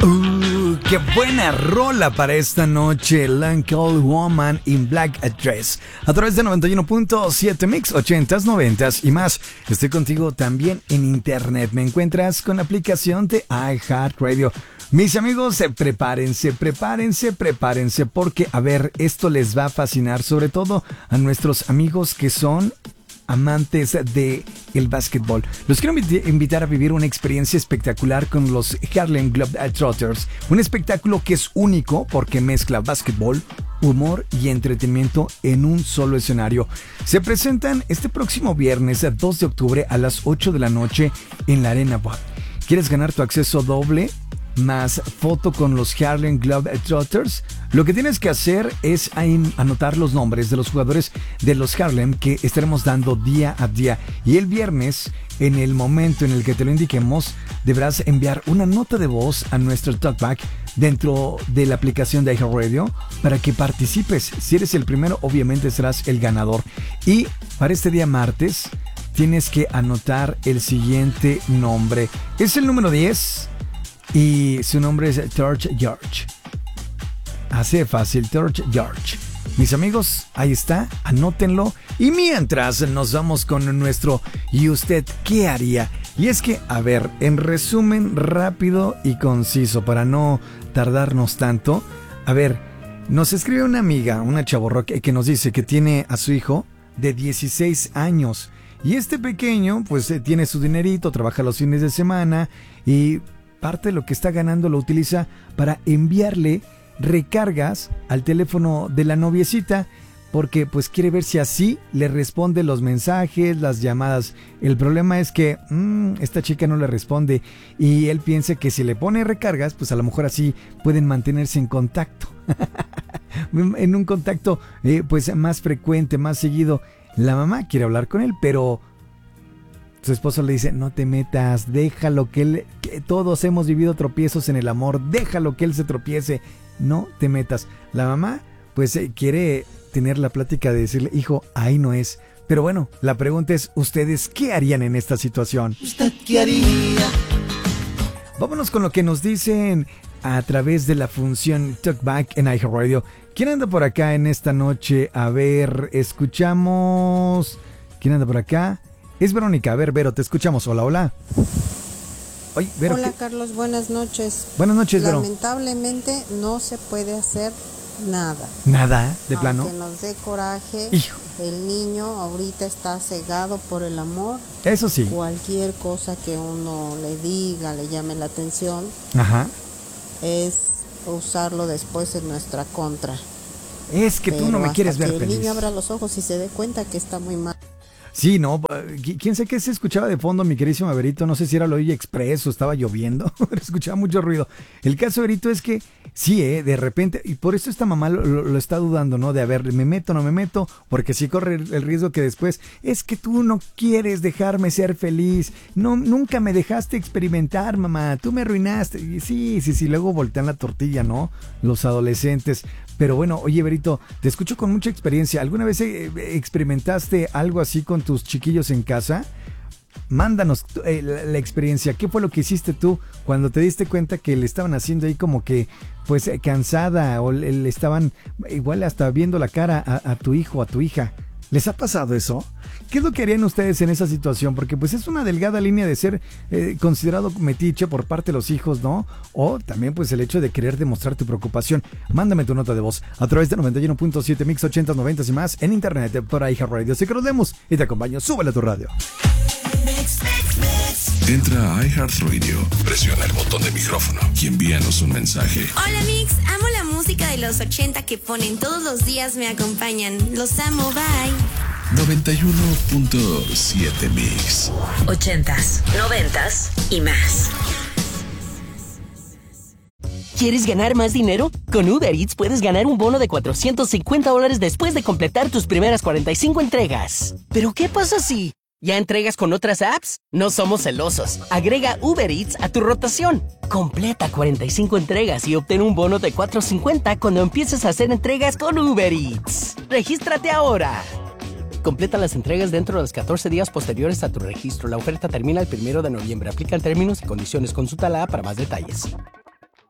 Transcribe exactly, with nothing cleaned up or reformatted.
Uh, qué buena rola para esta noche. Long Cold Woman in Black Dress. A través de noventa y uno punto siete Mix, ochentas, noventas y más. Estoy contigo también en internet. Me encuentras con la aplicación de iHeartRadio. Mis amigos, prepárense, prepárense, prepárense, porque, a ver, esto les va a fascinar, sobre todo a nuestros amigos que son amantes de el básquetbol. Los quiero invitar a vivir una experiencia espectacular con los Harlem Globetrotters. Un espectáculo que es único porque mezcla básquetbol, humor y entretenimiento en un solo escenario. Se presentan este próximo viernes, dos de octubre, a las ocho de la noche en la Arena Bob. ¿Quieres ganar tu acceso doble más foto con los Harlem Globetrotters? Lo que tienes que hacer es anotar los nombres de los jugadores de los Harlem que estaremos dando día a día. Y el viernes, en el momento en el que te lo indiquemos, deberás enviar una nota de voz a nuestro talkback dentro de la aplicación de iHeartRadio para que participes. Si eres el primero, obviamente serás el ganador. Y para este día martes, tienes que anotar el siguiente nombre. Es el número diez. Y su nombre es Torch George. Así de fácil, Torch George. Mis amigos, ahí está, anótenlo. Y mientras nos vamos con nuestro ¿y usted qué haría? Y es que, a ver, en resumen rápido y conciso, para no tardarnos tanto. A ver, nos escribe una amiga, una chavorro, que, que nos dice que tiene a su hijo de dieciséis años. Y este pequeño, pues, tiene su dinerito, trabaja los fines de semana y parte de lo que está ganando lo utiliza para enviarle recargas al teléfono de la noviecita, porque pues quiere ver si así le responde los mensajes, las llamadas. El problema es que mmm, esta chica no le responde y él piensa que si le pone recargas, pues a lo mejor así pueden mantenerse en contacto. En un contacto eh, pues más frecuente, más seguido. La mamá quiere hablar con él, pero su esposo le dice: no te metas, déjalo que él, que todos hemos vivido tropiezos en el amor, déjalo que él se tropiece, no te metas. La mamá pues eh, quiere tener la plática de decirle: hijo, ahí no es. Pero bueno, la pregunta es: ¿ustedes qué harían en esta situación? ¿Usted qué haría? Vámonos con lo que nos dicen a través de la función Talkback en iHeartRadio. ¿Quién anda por acá en esta noche? A ver, escuchamos. ¿Quién anda por acá? Es Verónica. A ver, Vero, te escuchamos. Hola, hola. Oye, Vero, hola, ¿qué? Carlos. Buenas noches. Buenas noches, Vero. Lamentablemente no se puede hacer nada. Nada, de plano. Aunque nos dé coraje, Hijo. El niño ahorita está cegado por el amor. Eso sí. Cualquier cosa que uno le diga, le llame la atención, Ajá. es usarlo después en nuestra contra. Es que Pero tú no me quieres ver que feliz. el niño abra los ojos y se dé cuenta que está muy mal. Sí, no, quién sé qué se escuchaba de fondo, mi queridísimo Verito, no sé si era lo Oye Express o estaba lloviendo, pero escuchaba mucho ruido. El caso, Verito, es que sí, eh, de repente, y por eso esta mamá lo, lo, lo está dudando, ¿no? De a ver, ¿me meto o no me meto? Porque sí corre el, el riesgo que después, es que tú no quieres dejarme ser feliz, no, nunca me dejaste experimentar, mamá, tú me arruinaste. Y sí, sí, sí, luego voltean la tortilla, ¿no? Los adolescentes. Pero bueno, oye, Verito, te escucho con mucha experiencia. ¿Alguna vez eh, experimentaste algo así con tus chiquillos en casa? Mándanos eh, la, la experiencia. ¿Qué fue lo que hiciste tú cuando te diste cuenta que le estaban haciendo ahí como que, pues, eh, cansada o le, le estaban igual hasta viendo la cara a, a tu hijo, a tu hija? ¿Les ha pasado eso? ¿Qué es lo que harían ustedes en esa situación? Porque pues es una delgada línea de ser eh, considerado metiche por parte de los hijos, ¿no? O también pues el hecho de querer demostrar tu preocupación. Mándame tu nota de voz a través de noventa y uno punto siete Mix ochentas, noventas y más en internet por iHeartRadio. Así que nos vemos y te acompaño. Súbele a tu radio. Entra a iHeartRadio, presiona el botón de micrófono y envíanos un mensaje. Hola Mix, amo la música de los ochenta que ponen todos los días, me acompañan. Los amo, bye. noventa y uno punto siete Mix. Ochentas, noventas y más. ¿Quieres ganar más dinero? Con Uber Eats puedes ganar un bono de cuatrocientos cincuenta dólares después de completar tus primeras cuarenta y cinco entregas. ¿Pero qué pasa si ya entregas con otras apps? No somos celosos. Agrega Uber Eats a tu rotación. Completa cuarenta y cinco entregas y obtén un bono de cuatrocientos cincuenta cuando empieces a hacer entregas con Uber Eats. ¡Regístrate ahora! Completa las entregas dentro de los catorce días posteriores a tu registro. La oferta termina el primero de noviembre. Aplican términos y condiciones. Consulta la app para más detalles.